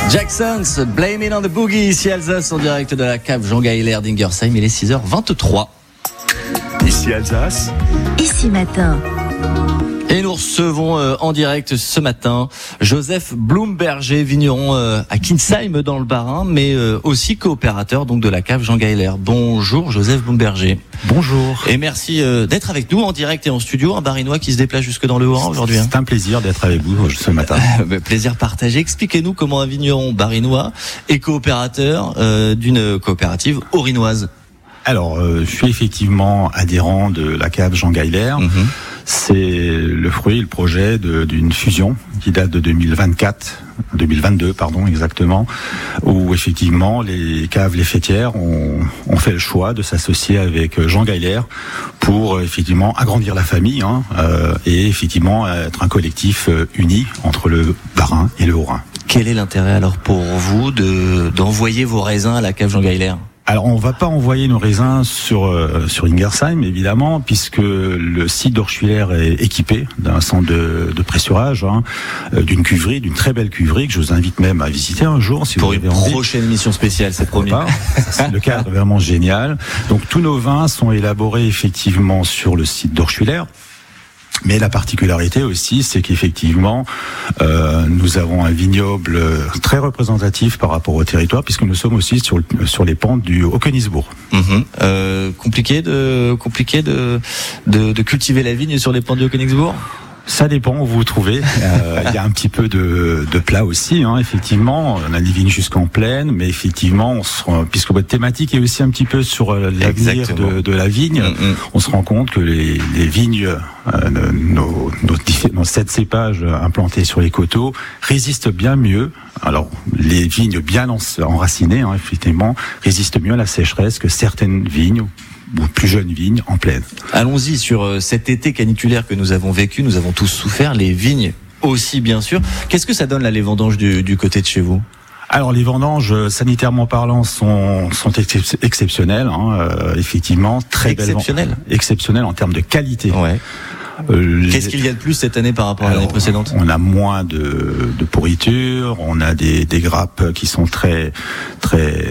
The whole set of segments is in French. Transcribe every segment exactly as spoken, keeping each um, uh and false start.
Jackson's Blame It on the Boogie, ici Alsace, en direct de la cave Jean Gaillard d'Ingersheim. Il est six heures vingt-trois. Ici Alsace. Ici matin. Et nous recevons euh, en direct ce matin Joseph Bloumberger, vigneron euh, à Kinsheim dans le Bas-Rhin, mais euh, aussi coopérateur donc de la cave Jean Gaillard. Bonjour Joseph Bloumberger. Bonjour. Et merci euh, d'être avec nous en direct et en studio, un Barinois qui se déplace jusque dans le Haut-Rhin aujourd'hui. C'est un plaisir d'être avec vous ce matin. Euh, plaisir partagé. Expliquez-nous comment un vigneron barinois est coopérateur euh, d'une coopérative haut-rhinoise. Alors, euh, je suis effectivement adhérent de la cave Jean Gaillard. Mm-hmm. C'est le fruit, le projet de, d'une fusion qui date de deux mille vingt-quatre, deux mille vingt-deux, pardon, exactement, où effectivement les caves Les Fêtières ont, ont fait le choix de s'associer avec Jean Gaillard pour effectivement agrandir la famille hein, euh, et effectivement être un collectif uni entre le Bas-Rhin et le Haut-Rhin. Quel est l'intérêt alors pour vous de, d'envoyer vos raisins à la cave Jean Gaillard ? Alors, on va pas envoyer nos raisins sur euh, sur Ingersheim, évidemment, puisque le site d'Orschwiller est équipé d'un centre de, de pressurage, hein, euh, d'une cuverie, d'une très belle cuverie que je vous invite même à visiter un jour si pour vous avez une envie. Prochaine émission spéciale, c'est promis. C'est le cadre vraiment génial. Donc, tous nos vins sont élaborés effectivement sur le site d'Orschwiller. Mais la particularité aussi, c'est qu'effectivement, euh, nous avons un vignoble très représentatif par rapport au territoire, puisque nous sommes aussi sur sur les pentes du Haut-Königsbourg. Mmh. Euh, compliqué de compliqué de, de de cultiver la vigne sur les pentes du Haut-Königsbourg. Ça dépend où vous vous trouvez. Euh, il y a un petit peu de, de plat aussi, hein, effectivement. On a des vignes jusqu'en plaine, mais effectivement, on se rend, puisque votre thématique est aussi un petit peu sur l'avenir de, de la vigne, mm-hmm. on se rend compte que les, les vignes, euh, nos, nos, nos sept cépages implantés sur les coteaux résistent bien mieux. Alors, les vignes bien enracinées, hein, effectivement, résistent mieux à la sécheresse que certaines vignes ou plus jeunes vignes en plaine. Allons-y sur cet été caniculaire que nous avons vécu, nous avons tous souffert, les vignes aussi bien sûr. Qu'est-ce que ça donne là les vendanges du, du côté de chez vous ? Alors les vendanges, sanitairement parlant, sont sont excep- exceptionnelles, hein, euh, effectivement, très exceptionnelles. Belles, exceptionnelles en termes de qualité. Ouais. Euh, Qu'est-ce les... qu'il y a de plus cette année par rapport Alors, à l'année précédente ? On a moins de, de pourriture, on a des, des grappes qui sont très très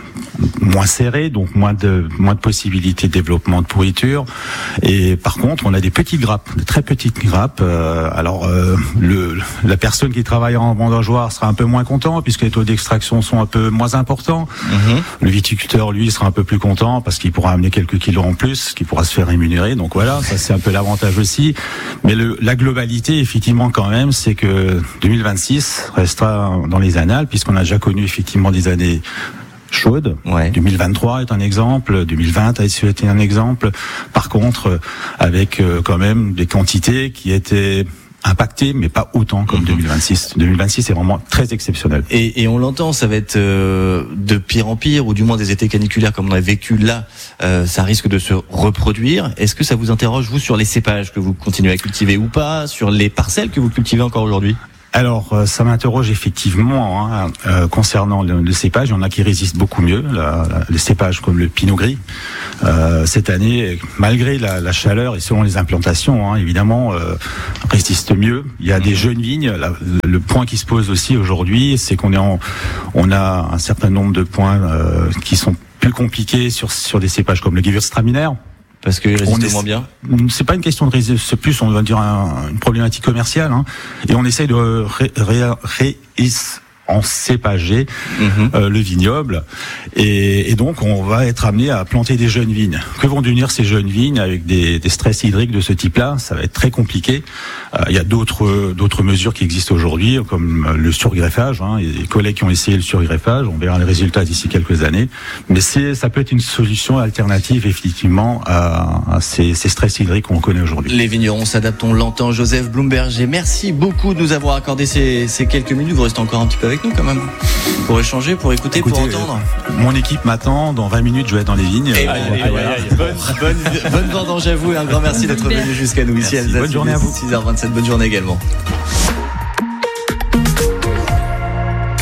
moins serrées, donc moins de moins de possibilités de développement de pourriture. Et par contre, on a des petites grappes, des très petites grappes. Euh, alors euh, le la personne qui travaille en vendangeoire sera un peu moins content puisque les taux d'extraction sont un peu moins importants. Mm-hmm. Le viticulteur, lui, sera un peu plus content parce qu'il pourra amener quelques kilos en plus, qu'il pourra se faire rémunérer. Donc voilà, ça c'est un peu l'avantage aussi. Mais le, la globalité, effectivement, quand même, c'est que deux mille vingt-six restera dans les annales puisqu'on a déjà connu effectivement des années chaude. Ouais. deux mille vingt-trois est un exemple, deux mille vingt a été un exemple. Par contre, avec euh, quand même des quantités qui étaient impactées, mais pas autant comme mmh. deux mille vingt-six. deux mille vingt-six est vraiment très exceptionnel. Et, et on l'entend, ça va être euh, de pire en pire, ou du moins des étés caniculaires comme on a vécu là, euh, ça risque de se reproduire. Est-ce que ça vous interroge, vous, sur les cépages que vous continuez à cultiver ou pas, sur les parcelles que vous cultivez encore aujourd'hui ? Alors, ça m'interroge effectivement hein, euh, concernant le, le cépage. Il y en a qui résistent beaucoup mieux, la, la, les cépages comme le pinot gris. Euh, cette année, malgré la, la chaleur et selon les implantations, hein, évidemment, euh, résistent mieux. Il y a des jeunes vignes. La, le point qui se pose aussi aujourd'hui, c'est qu'on est en, on a un certain nombre de points euh, qui sont plus compliqués sur sur des cépages comme le Gewürztraminer. Parce qu'il résiste est, moins bien. C'est pas une question de résistance, c'est plus, on va dire, un, une problématique commerciale. Hein, et on essaye de ré, ré, ré, ré en cépager mmh. euh, le vignoble et, et donc on va être amené à planter des jeunes vignes. Que vont devenir ces jeunes vignes avec des, des stress hydriques de ce type-là ? Ça va être très compliqué. Euh, il y a d'autres d'autres mesures qui existent aujourd'hui comme le surgreffage. Hein, il y a des collègues qui ont essayé le surgreffage. On verra les résultats d'ici quelques années. Mais c'est ça peut être une solution alternative effectivement à, à ces, ces stress hydriques qu'on connaît aujourd'hui. Les vignerons s'adaptent, on l'entend. Joseph Bloumberger, merci beaucoup de nous avoir accordé ces, ces quelques minutes. Vous restez encore un petit peu avec nous quand même pour échanger, pour écouter, Écoutez, pour entendre. Euh, mon équipe m'attend, dans vingt minutes je vais être dans les vignes. Et aïe, aïe, voilà. aïe, aïe. Bonne, bonne, bonne vendange à vous et un grand merci d'être venu jusqu'à nous ici à Alsace. Bonne journée à vous. six heures vingt-sept, bonne journée également.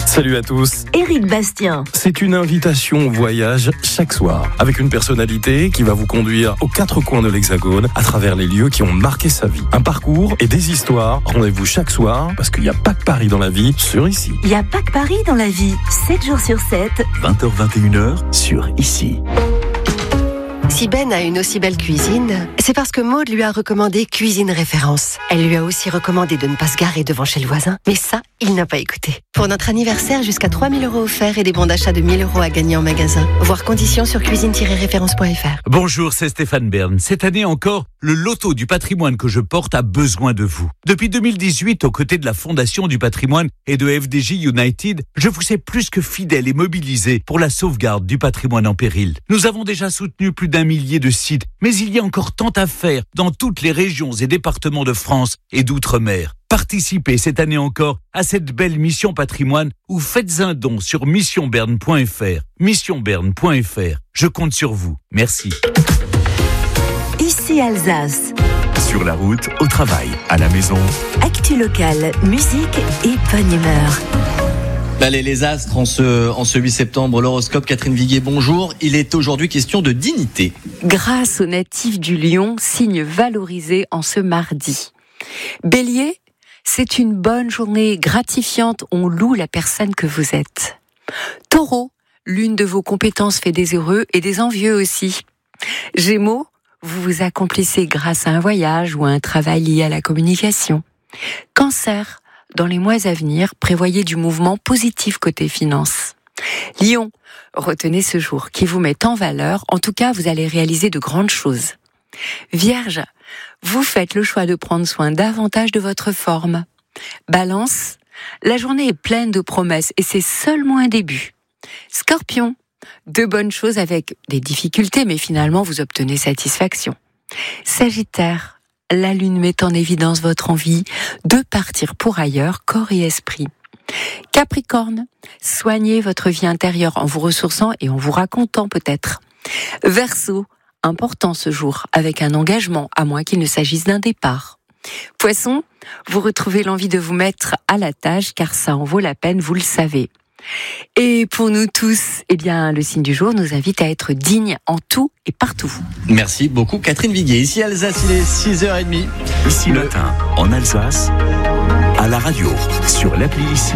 Salut à tous. Éric Bastien. C'est une invitation au voyage chaque soir, avec une personnalité qui va vous conduire aux quatre coins de l'Hexagone, à travers les lieux qui ont marqué sa vie. Un parcours et des histoires. Rendez-vous chaque soir, parce qu'il n'y a pas que Paris dans la vie, sur Ici. Il n'y a pas que Paris dans la vie, sept jours sur sept. vingt heures vingt et une heures sur Ici. Si Ben a une aussi belle cuisine, c'est parce que Maude lui a recommandé Cuisine Référence. Elle lui a aussi recommandé de ne pas se garer devant chez le voisin. Mais ça, il n'a pas écouté. Pour notre anniversaire, jusqu'à trois mille euros offerts et des bons d'achat de mille euros à gagner en magasin. Voir conditions sur cuisine tiret référence point f r. Bonjour, c'est Stéphane Bern. Cette année encore, le loto du patrimoine que je porte a besoin de vous. Depuis deux mille dix-huit, aux côtés de la Fondation du patrimoine et de F D J United, je vous sais plus que fidèle et mobilisé pour la sauvegarde du patrimoine en péril. Nous avons déjà soutenu plus d'un millier de sites, mais il y a encore tant à faire dans toutes les régions et départements de France et d'outre-mer. Participez cette année encore à cette belle mission patrimoine ou faites un don sur mission berne point f r. mission berne point f r. Je compte sur vous. Merci. Ici Alsace. Sur la route, au travail, à la maison. Actu locale, musique et bonne humeur. Allez, les astres, en ce, en ce huit septembre, l'horoscope, Catherine Viguier, bonjour. Il est aujourd'hui question de dignité. Grâce aux natifs du Lion, signe valorisé en ce mardi. Bélier, c'est une bonne journée gratifiante, on loue la personne que vous êtes. Taureau, l'une de vos compétences fait des heureux et des envieux aussi. Gémeaux, vous vous accomplissez grâce à un voyage ou à un travail lié à la communication. Cancer, dans les mois à venir, prévoyez du mouvement positif côté finance. Lion, retenez ce jour qui vous met en valeur, en tout cas vous allez réaliser de grandes choses. Vierge, vous faites le choix de prendre soin davantage de votre forme. Balance, la journée est pleine de promesses et c'est seulement un début. Scorpion, de bonnes choses avec des difficultés mais finalement vous obtenez satisfaction. Sagittaire, la lune met en évidence votre envie de partir pour ailleurs, corps et esprit. Capricorne, soignez votre vie intérieure en vous ressourçant et en vous racontant peut-être. Verseau, important ce jour, avec un engagement, à moins qu'il ne s'agisse d'un départ. Poisson, vous retrouvez l'envie de vous mettre à la tâche, car ça en vaut la peine, vous le savez. Et pour nous tous, eh bien, le signe du jour nous invite à être dignes en tout et partout. Merci beaucoup, Catherine Viguier. Ici Alsace, il est six heures trente. Ici le... matin, en Alsace, à la radio, sur l'appli Ici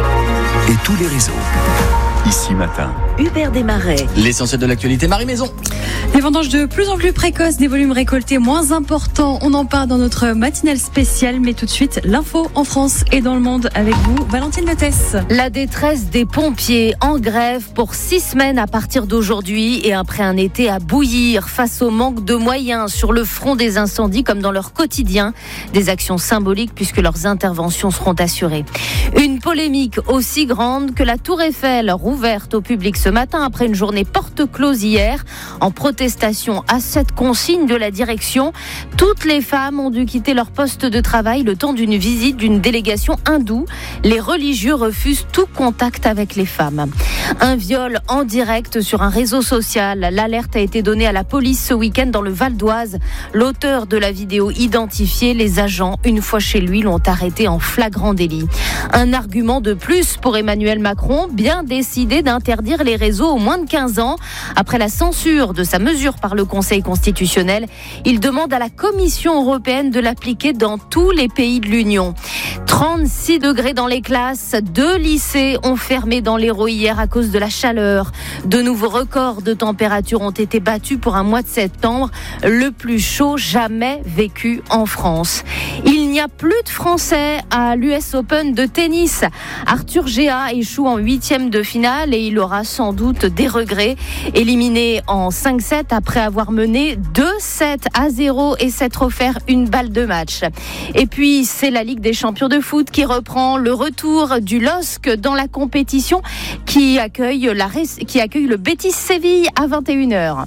et tous les réseaux. Ici matin. Hubert Desmarais. L'essentiel de l'actualité, Marie Maison. Les vendanges de plus en plus précoces, des volumes récoltés moins importants. On en parle dans notre matinale spéciale, mais tout de suite, l'info en France et dans le monde avec vous, Valentine Letès. La détresse des pompiers en grève pour six semaines à partir d'aujourd'hui et après un été à bouillir face au manque de moyens sur le front des incendies comme dans leur quotidien. Des actions symboliques puisque leurs interventions seront assurées. Une polémique aussi grande que la Tour Eiffel, rouverte au public ce matin après une journée porte close hier. En protestation à cette consigne de la direction, toutes les femmes ont dû quitter leur poste de travail le temps d'une visite d'une délégation hindoue. Les religieux refusent tout contact avec les femmes. Un viol en direct sur un réseau social. L'alerte a été donnée à la police ce week-end dans le Val d'Oise. L'auteur de la vidéo identifié, les agents, une fois chez lui, l'ont arrêté en flagrant délit. Un argument de plus pour Emmanuel Macron, bien décidé d'interdire les réseaux aux moins de quinze ans. Après la censure de sa mesure par le Conseil constitutionnel, il demande à la Commission européenne de l'appliquer dans tous les pays de l'Union. trente-six degrés dans les classes. Deux lycées ont fermé dans l'Hérault hier à cause de la chaleur. De nouveaux records de température ont été battus pour un mois de septembre, le plus chaud jamais vécu en France. Il n'y a plus de Français à l'U S Open de tennis. Arthur Géa échoue en huitième de finale et il aura sans doute des regrets. Éliminé en cinq sept après avoir mené deux sept à zéro et s'être offert une balle de match. Et puis c'est la Ligue des champions de foot qui reprend le retour du L O S C dans la compétition qui accueille, la, qui accueille le Betis Séville à vingt et une heures.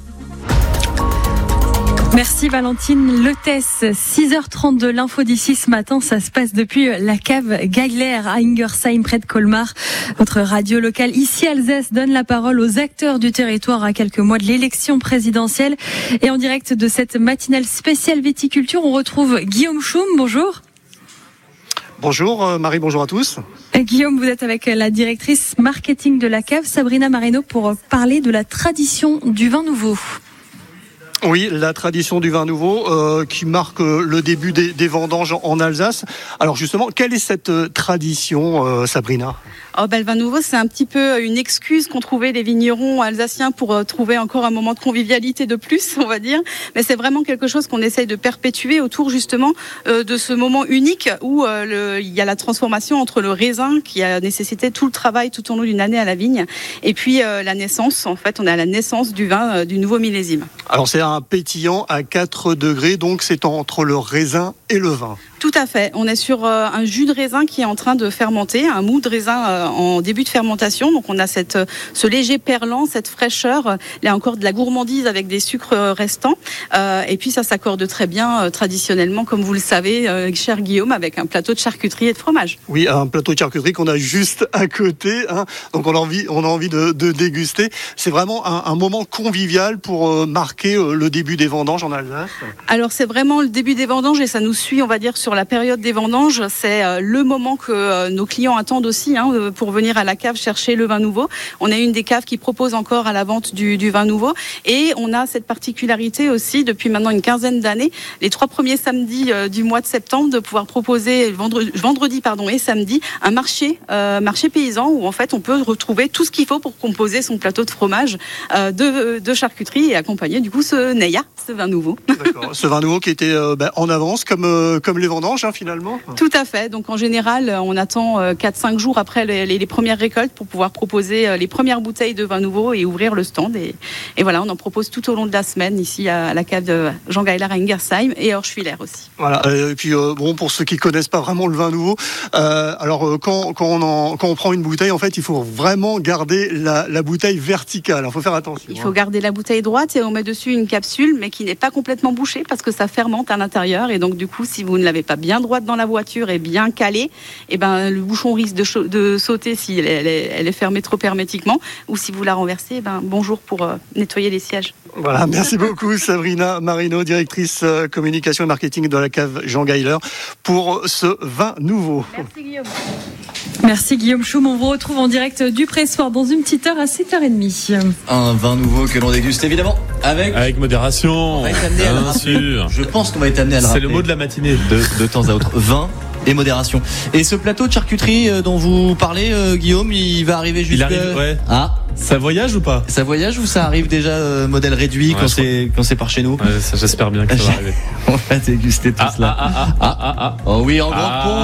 Merci Valentine Letès. six heures trente de l'info d'ici ce matin, ça se passe depuis la cave Gagler à Ingersheim près de Colmar. Votre radio locale ici Alsace donne la parole aux acteurs du territoire à quelques mois de l'élection présidentielle. Et en direct de cette matinale spéciale viticulture, on retrouve Guillaume Choum. Bonjour. Bonjour euh, Marie, bonjour à tous. Et Guillaume, vous êtes avec la directrice marketing de la cave, Sabrina Marino, pour parler de la tradition du vin nouveau. Oui, la tradition du vin nouveau euh, qui marque euh, le début des, des vendanges en Alsace. Alors justement, quelle est cette euh, tradition, euh, Sabrina ? Oh, ben, le vin nouveau, c'est un petit peu une excuse qu'ont trouvé les vignerons alsaciens pour euh, trouver encore un moment de convivialité de plus, on va dire. Mais c'est vraiment quelque chose qu'on essaye de perpétuer autour justement euh, de ce moment unique où euh, le, il y a la transformation entre le raisin qui a nécessité tout le travail tout au long d'une année à la vigne et puis euh, la naissance. En fait, on est à la naissance du vin euh, du nouveau millésime. Alors c'est un pétillant à quatre degrés, donc c'est entre le raisin et le vin. Tout à fait. On est sur euh, un jus de raisin qui est en train de fermenter, un mou de raisin euh, en début de fermentation. Donc on a cette, ce léger perlant, cette fraîcheur. Euh, il y a encore de la gourmandise avec des sucres restants. Euh, et puis ça s'accorde très bien euh, traditionnellement, comme vous le savez, euh, cher Guillaume, avec un plateau de charcuterie et de fromage. Oui, un plateau de charcuterie qu'on a juste à côté. Hein. Donc on a envie, on a envie de, de déguster. C'est vraiment un, un moment convivial pour euh, marquer euh, le début des vendanges en Alsace. Alors c'est vraiment le début des vendanges et ça nous suit, on va dire, sur la période des vendanges. C'est euh, le moment que euh, nos clients attendent aussi hein, pour venir à la cave chercher le vin nouveau. On est une des caves qui propose encore à la vente du, du vin nouveau et on a cette particularité aussi depuis maintenant une quinzaine d'années, les trois premiers samedis euh, du mois de septembre, de pouvoir proposer vendredi, vendredi pardon, et samedi un marché, euh, marché paysan où en fait on peut retrouver tout ce qu'il faut pour composer son plateau de fromage, euh, de, de charcuterie et accompagner du coup ce Neya, ce vin nouveau. D'accord. Ce vin nouveau qui était euh, ben, en avance comme, euh, comme les vendanges hein, finalement. Tout à fait. Donc en général, on attend euh, quatre cinq jours après les, les, les premières récoltes pour pouvoir proposer euh, les premières bouteilles de vin nouveau et ouvrir le stand. Et, et voilà, on en propose tout au long de la semaine ici à la cave de Jean Geiler à Ingersheim et à Orschwiller aussi. Voilà. Et puis euh, bon, pour ceux qui connaissent pas vraiment le vin nouveau, euh, alors euh, quand, quand, on en, quand on prend une bouteille, en fait, il faut vraiment garder la, la bouteille verticale. Il faut faire attention. Il faut hein. garder la bouteille droite et on met dessus une capsule, mais qui n'est pas complètement bouchée parce que ça fermente à l'intérieur. Et donc du coup, si vous ne l'avez pas bien droite dans la voiture et bien calée, et ben le bouchon risque de, cho- de sauter si elle est, elle, est, elle est fermée trop hermétiquement, ou si vous la renversez, et ben bonjour pour euh, nettoyer les sièges. Voilà, merci beaucoup Sabrina Marino, directrice euh, communication et marketing de la cave Jean Geiler, pour ce vin nouveau. Merci Guillaume. Merci Guillaume Choum, on vous retrouve en direct du Pressoir dans une petite heure à sept heures trente. Un vin nouveau que l'on déguste évidemment avec avec modération. Bien sûr. Je pense qu'on va être amené à le rappeler. C'est le mot de la matinée. De, de temps à autre. Vin et modération. Et ce plateau de charcuterie euh, dont vous parlez, euh, Guillaume, il va arriver juste. Il arrive, ouais. Ah. Ça voyage ou pas ? Ça voyage ou ça arrive déjà euh, modèle réduit ouais, quand c'est quand c'est par chez nous ? Ouais, ça, j'espère bien que ça va arriver. On va déguster tout ah, cela. Ah ah ah, ah ah ah. Oh oui, en grande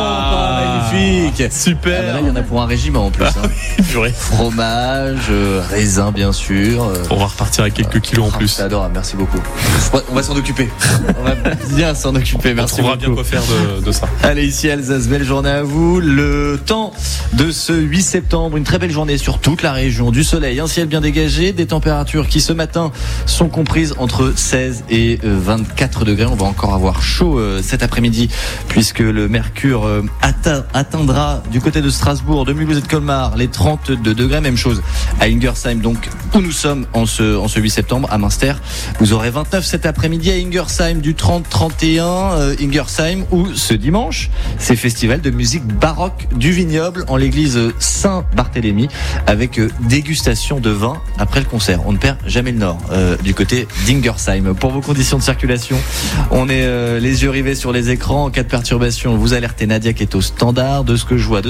ah, pompe, magnifique. Super. Ah bah là, il y en a pour un régiment en plus. Ah, hein. oui, fromage, euh, raisin bien sûr. Euh, on va repartir avec quelques kilos en plus. C'est adorable, merci beaucoup. On va s'en occuper. On va bien s'en occuper. Merci. On trouvera beaucoup. bien quoi faire de, de ça. Allez, ici Alsace, belle journée à vous. Le temps de ce huit septembre, une très belle journée sur toute la région, du soleil, un ciel bien dégagé. Des températures qui ce matin sont comprises entre seize et vingt-quatre degrés. On va encore avoir chaud euh, cet après-midi puisque le mercure euh, atteint, atteindra du côté de Strasbourg, de Mulhouse et de Colmar les trente-deux degrés. Même chose à Ingersheim, donc où nous sommes en ce, en ce huit septembre. À Münster, vous aurez vingt-neuf cet après-midi. À Ingersheim du trente trente et un. Euh, Ingersheim où ce dimanche, c'est festival de musique baroque du vignoble en l'église Saint-Barthélemy avec euh, dégustation de vin après le concert. On ne perd jamais le nord euh, du côté d'Ingersheim. Pour vos conditions de circulation, on est euh, les yeux rivés sur les écrans. En cas de perturbation, vous alertez Nadia qui est au standard. De ce que je vois de